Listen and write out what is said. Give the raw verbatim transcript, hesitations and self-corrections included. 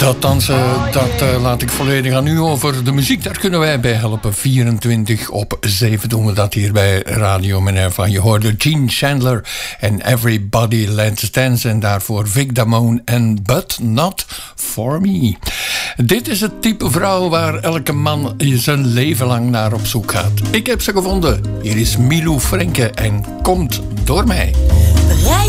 Dat dansen, dat uh, laat ik volledig aan u over. De muziek, daar kunnen wij bij helpen. vierentwintig op zeven doen we dat hier bij Radio Minerva. Je hoorde Gene Chandler en Everybody Let's Dance. En daarvoor Vic Damone en But Not For Me. Dit is het type vrouw waar elke man zijn leven lang naar op zoek gaat. Ik heb ze gevonden. Hier is Milou Frenke en Komt Door Mij.